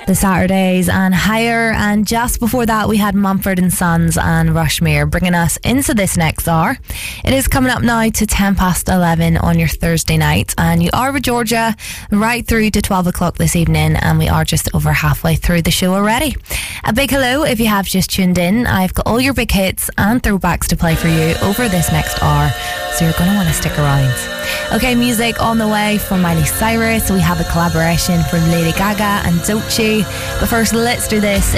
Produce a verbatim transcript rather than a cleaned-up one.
The Saturdays and Higher, and just before that we had Mumford and Sons and Rushmere, bringing us into this next hour. It is coming up now to ten past eleven on your Thursday night, and you are with Georgia right through to twelve o'clock this evening, and we are just over halfway through the show already. A big hello if you have just tuned in. I've got all your big hits and throwbacks to play for you over this next hour, so you're going to want to stick around. Okay, music on the way from Miley Cyrus. We have a collaboration from Lady Gaga and Doechii. But first, let's do this.